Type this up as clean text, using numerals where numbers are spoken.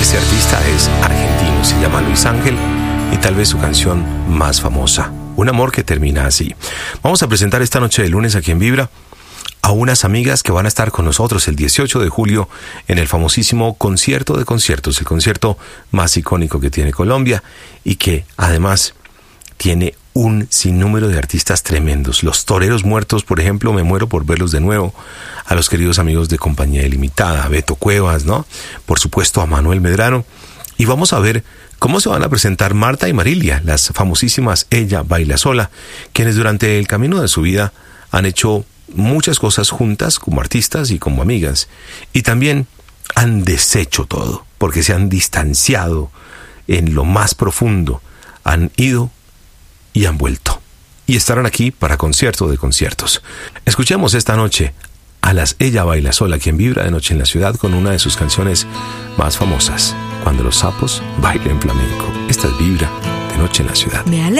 Este artista es argentino, se llama Luis Ángel y tal vez su canción más famosa, Un amor que termina así. Vamos a presentar esta noche de lunes aquí en Vibra a unas amigas que van a estar con nosotros el 18 de julio en el famosísimo Concierto de Conciertos, el concierto más icónico que tiene Colombia y que además tiene un sinnúmero de artistas tremendos. Los Toreros Muertos, por ejemplo, me muero por verlos de nuevo. A los queridos amigos de Compañía Ilimitada, a Beto Cuevas, ¿no? Por supuesto a Manuel Medrano. Y vamos a ver cómo se van a presentar Marta y Marilia, las famosísimas Ella Baila Sola, quienes durante el camino de su vida han hecho muchas cosas juntas como artistas y como amigas. Y también han deshecho todo, porque se han distanciado en lo más profundo. Han ido y han vuelto. Y estarán aquí para Concierto de Conciertos. Escuchemos esta noche a las Ella Baila Sola, quien vibra de noche en la ciudad con una de sus canciones más famosas, Cuando los sapos bailen flamenco. Esta es Vibra de noche en la ciudad.